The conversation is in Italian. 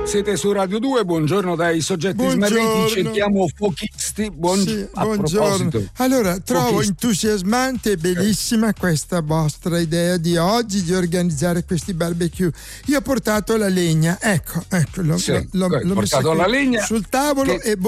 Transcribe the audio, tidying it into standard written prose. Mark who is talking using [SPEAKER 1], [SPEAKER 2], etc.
[SPEAKER 1] Siete su Radio 2, buongiorno dai soggetti smarriti, cerchiamo fuochisti.
[SPEAKER 2] Buongiorno. Allora, trovo entusiasmante e bellissima questa vostra idea di oggi di organizzare questi barbecue. Io ho portato la legna, l'ho
[SPEAKER 1] portato la legna
[SPEAKER 2] sul tavolo e